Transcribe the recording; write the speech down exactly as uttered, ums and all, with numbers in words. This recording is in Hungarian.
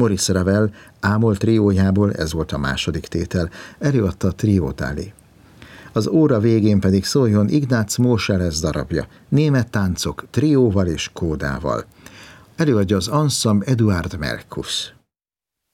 Maurice Ravel Ámol triójából ez volt a második tétel, előadta a Trio d'Ali. Az óra végén pedig szóljon Ignác Móseres darabja, Német táncok trióval és kódával. Előadja az Ensemble Eduard Merkus.